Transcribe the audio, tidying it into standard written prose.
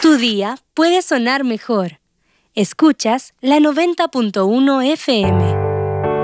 Tu día puede sonar mejor. Escuchas la 90.1 FM.